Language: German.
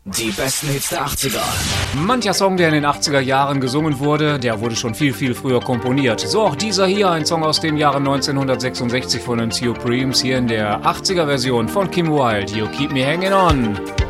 Die besten Hits der 80er. Mancher Song, der in den 80er Jahren gesungen wurde, der wurde schon viel, viel früher komponiert. So auch dieser hier, ein Song aus dem Jahre 1966 von den Supremes, hier in der 80er Version von Kim Wilde, You Keep Me Hanging On.